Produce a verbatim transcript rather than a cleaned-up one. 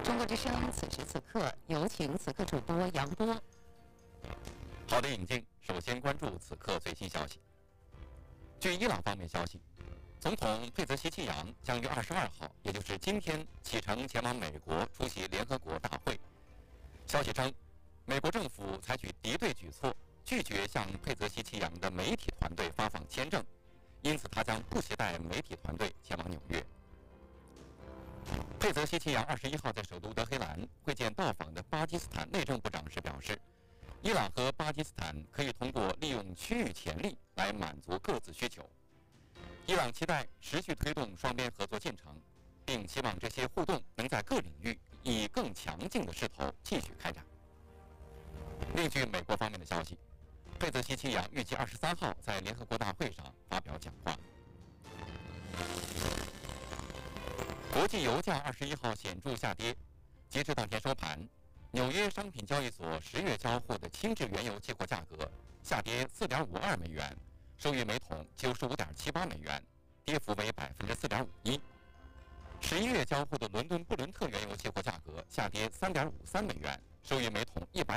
中国之声此时此刻有请此刻主播杨波。 好的，引进。首先关注此刻最新消息。据伊朗方面消息，总统佩泽希奇扬将于二十二号，也就是今天启程前往美国出席联合国大会。消息称，美国政府采取敌对举措，拒绝向佩泽希奇扬的媒体团队发放签证，因此他将不携带媒体团队前往纽约。佩泽希奇扬二十一号在首都德黑兰会见到访的巴基斯坦内政部长时表示，伊朗和巴基斯坦可以通过利用区域潜力来满足各自需求。伊朗期待持续推动双边合作进程，并期望这些互动能在各领域以更强劲的势头继续开展。另据美国方面的消息，佩泽希奇扬预计二十三号在联合国大会上发表讲话。国际油价二十一号显著下跌，截至当天收盘，纽约商品交易所十月交货的轻质原油期货价格下跌四点五二美元，收于每桶九十五点七八美元，跌幅为百分之四点五一。十一月交货的伦敦布伦特原油期货价格下跌三点五三美元，收于每桶一百